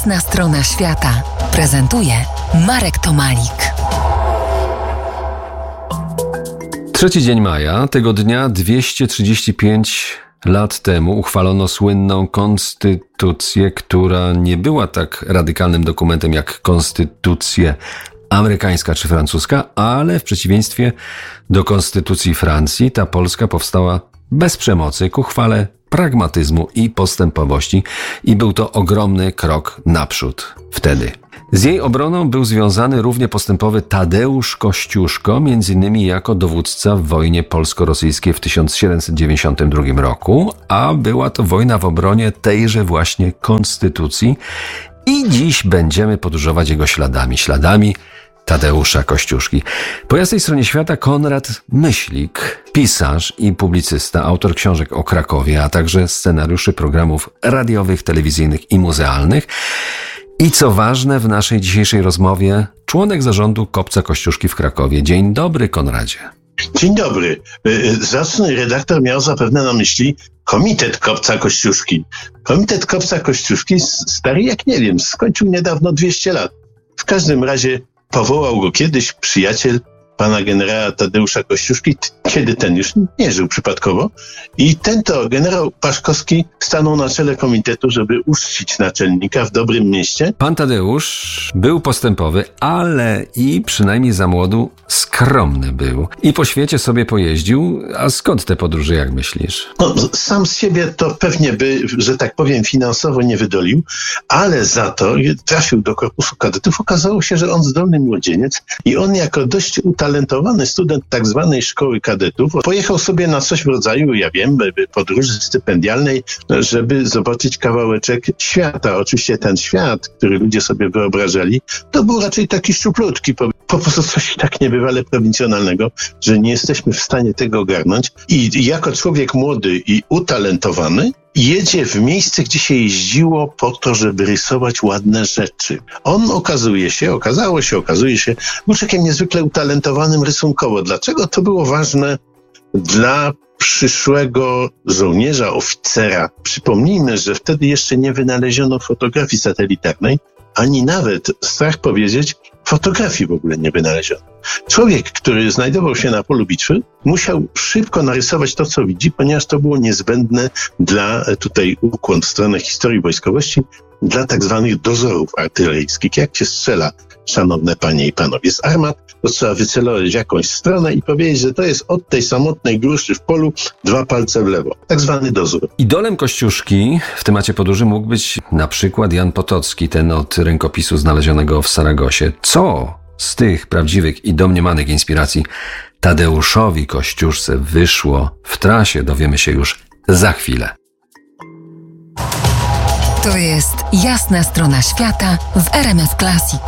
Jasna strona świata prezentuje Marek Tomalik. 3 dzień maja, tego dnia 235 lat temu uchwalono słynną konstytucję, która nie była tak radykalnym dokumentem jak konstytucje amerykańska czy francuska, ale w przeciwieństwie do konstytucji Francji, ta polska powstała bez przemocy, ku chwale pragmatyzmu i postępowości i był to ogromny krok naprzód wtedy. Z jej obroną był związany równie postępowy Tadeusz Kościuszko, m.in. jako dowódca w wojnie polsko-rosyjskiej w 1792 roku, a była to wojna w obronie tejże właśnie konstytucji i dziś będziemy podróżować jego śladami Tadeusza Kościuszki. Po jasnej stronie świata Konrad Myślik, pisarz i publicysta, autor książek o Krakowie, a także scenariuszy programów radiowych, telewizyjnych i muzealnych. I co ważne w naszej dzisiejszej rozmowie, członek zarządu Kopca Kościuszki w Krakowie. Dzień dobry, Konradzie. Dzień dobry. Zacny redaktor miał zapewne na myśli Komitet Kopca Kościuszki. Komitet Kopca Kościuszki, stary jak nie wiem, skończył niedawno 200 lat. W każdym razie powołał go kiedyś przyjaciel pana generała Tadeusza Kościuszki, kiedy ten już nie żył przypadkowo. I ten to generał Paszkowski stanął na czele komitetu, żeby uczcić naczelnika w dobrym mieście. Pan Tadeusz był postępowy, ale i przynajmniej za młodu skromny był. I po świecie sobie pojeździł. A skąd te podróże, jak myślisz? No, sam z siebie to pewnie by, że tak powiem, finansowo nie wydolił, ale za to trafił do korpusu kadetów. Okazało się, że on zdolny młodzieniec i on jako dość utalentowany student tak zwanej szkoły kadetów pojechał sobie na coś w rodzaju, ja wiem, podróży stypendialnej, żeby zobaczyć kawałeczek świata. Oczywiście ten świat, który ludzie sobie wyobrażali, to był raczej taki szczuplutki, po prostu coś tak niebywale prowincjonalnego, że nie jesteśmy w stanie tego ogarnąć. I jako człowiek młody i utalentowany jedzie w miejsce, gdzie się jeździło po to, żeby rysować ładne rzeczy. On okazuje się, był człowiekiem niezwykle utalentowanym rysunkowo. Dlaczego to było ważne dla przyszłego żołnierza, oficera? Przypomnijmy, że wtedy jeszcze nie wynaleziono fotografii satelitarnej, ani nawet, strach powiedzieć, fotografii w ogóle nie wynaleziono. Człowiek, który znajdował się na polu bitwy, musiał szybko narysować to, co widzi, ponieważ to było niezbędne dla, tutaj ukłon w stronę historii wojskowości, dla tak zwanych dozorów artyleryjskich. Jak się strzela, szanowne panie i panowie, z armat, to trzeba wycelować w jakąś stronę i powiedzieć, że to jest od tej samotnej gruszy w polu 2 palce w lewo. Tak zwany dozór. Idolem Kościuszki w temacie podróży mógł być na przykład Jan Potocki, ten od rękopisu znalezionego w Saragosie. Co z tych prawdziwych i domniemanych inspiracji Tadeuszowi Kościuszce wyszło w trasie, dowiemy się już za chwilę. To jest Jasna strona świata w RMF Classic.